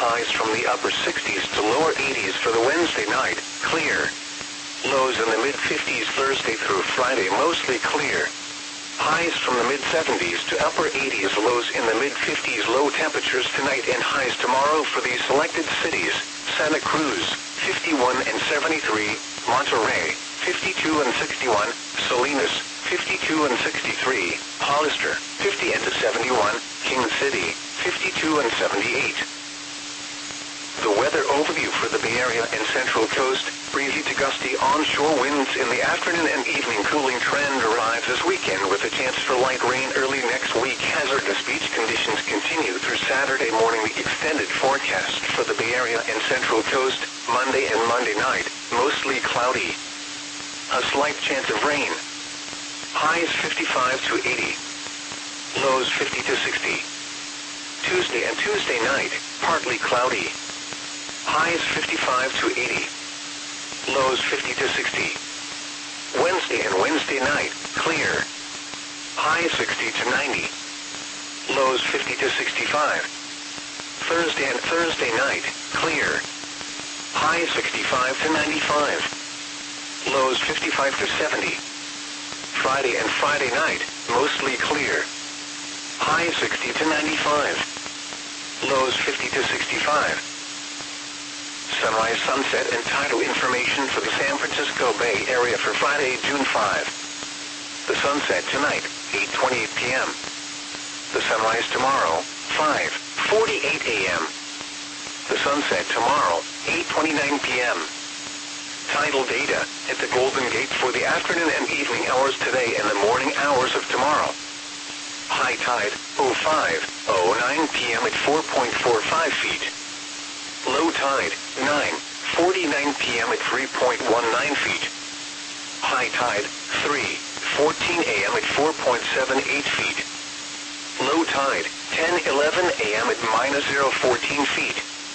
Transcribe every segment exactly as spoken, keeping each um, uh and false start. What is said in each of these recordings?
highs from the upper sixties to lower eighties for the Wednesday night, clear. Lows in the mid-fifties Thursday through Friday, mostly clear. Highs from the mid-seventies to upper eighties, lows in the mid-fifties, low temperatures tonight and highs tomorrow for these selected cities: Santa Cruz, fifty-one and seventy-three, Monterey, fifty-two and sixty-one, Salinas, fifty-two and sixty-three, Hollister, fifty and seventy-one, King City, fifty-two and seventy-eight. The weather overview for the Bay Area and Central Coast: breezy to gusty onshore winds in the afternoon and evening. Cooling trend arrives this weekend with a chance for light rain early next week. Hazardous beach conditions continue through Saturday morning. The extended forecast for the Bay Area and Central Coast: Monday and Monday night, mostly cloudy. A slight chance of rain. Highs fifty-five to eighty. Lows fifty to sixty. Tuesday and Tuesday night, partly cloudy. Highs fifty-five to eighty. Lows fifty to sixty. Wednesday and Wednesday night, clear. Highs sixty to ninety. Lows fifty to sixty-five. Thursday and Thursday night, clear. Highs sixty-five to ninety-five. Lows fifty-five to seventy. Friday and Friday night, mostly clear. Highs sixty to ninety-five. Lows fifty to sixty-five. Sunrise, sunset, and tidal information for the San Francisco Bay Area for Friday, June fifth. The sunset tonight, eight twenty-eight p m The sunrise tomorrow, five forty-eight a m The sunset tomorrow, eight twenty-nine p m Tidal data at the Golden Gate for the afternoon and evening hours today and the morning hours of tomorrow. High tide, oh five oh nine p m at four point four five feet. Low tide, nine forty-nine p m at three point one nine feet. High tide, three fourteen a m at four point seven eight feet. Low tide, ten eleven a m at minus zero fourteen feet.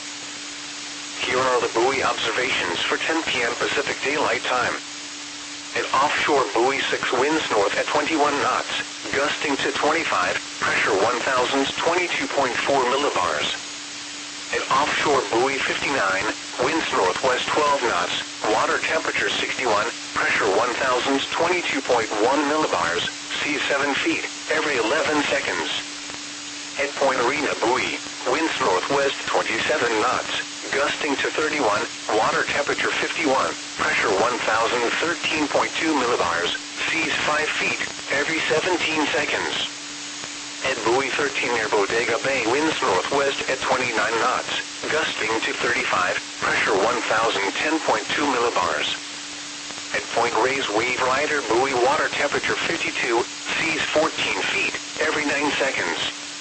Here are the buoy observations for ten p m Pacific Daylight Time. At offshore buoy six, winds north at twenty-one knots, gusting to twenty-five, pressure one thousand twenty-two point four millibars. At offshore buoy fifty-nine, winds northwest twelve knots, water temperature sixty-one, pressure one thousand twenty-two point one millibars, sea seven feet, every eleven seconds. At Point Arena buoy, winds northwest twenty-seven knots, gusting to thirty-one, water temperature fifty-one, pressure one thousand thirteen point two millibars, seas five feet, every seventeen seconds. At buoy thirteen near Bodega Bay, winds northwest at twenty-nine knots, gusting to thirty-five, pressure one thousand ten point two millibars. At Point Reyes Wave Rider buoy, water temperature fifty-two, seas fourteen feet, every nine seconds.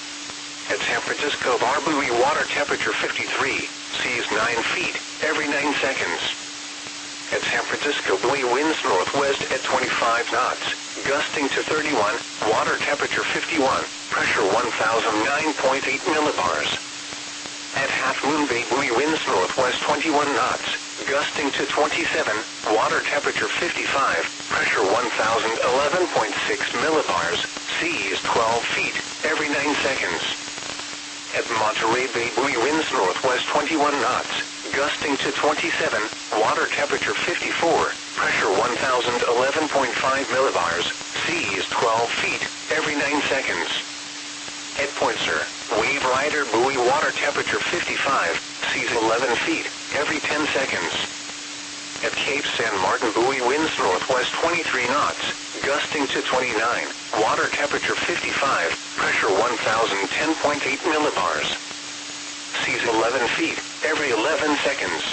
At San Francisco Bar buoy, water temperature fifty-three, seas nine feet, every nine seconds. At San Francisco buoy, winds northwest at twenty-five knots, gusting to thirty-one, water temperature fifty-one, pressure one thousand nine point eight millibars. At Half Moon Bay buoy, winds northwest twenty-one knots, gusting to twenty-seven, water temperature fifty-five, pressure one thousand eleven point six millibars, seas twelve feet, every nine seconds. At Monterey Bay buoy, winds northwest twenty-one knots, gusting to twenty-seven, water temperature fifty-four, pressure one thousand eleven point five millibars, seas twelve feet, every nine seconds. At Point Sur, Wave Rider buoy, water temperature fifty-five, seas eleven feet, every ten seconds. At Cape San Martin buoy, winds northwest twenty-three knots, gusting to twenty-nine, water temperature fifty-five, pressure one thousand ten point eight millibars. Seas eleven feet, every eleven seconds.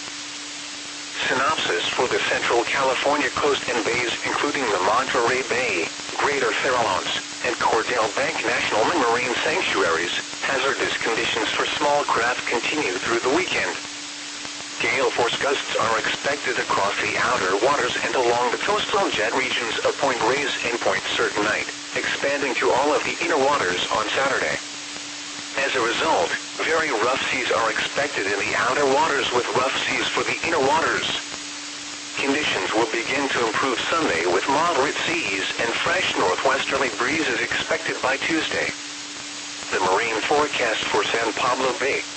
Synopsis for the Central California coast and bays, including the Monterey Bay, Greater Farallones, and Cordell Bank National Marine Sanctuaries. Hazardous conditions for small craft continue through the weekend. Gale force gusts are expected across the outer waters and along the coastal jet regions of Point Reyes and Point Sur tonight, expanding to all of the inner waters on Saturday. As a result, very rough seas are expected in the outer waters with rough seas for the inner waters. Conditions will begin to improve Sunday with moderate seas and fresh northwesterly breezes expected by Tuesday. The marine forecast for San Pablo Bay,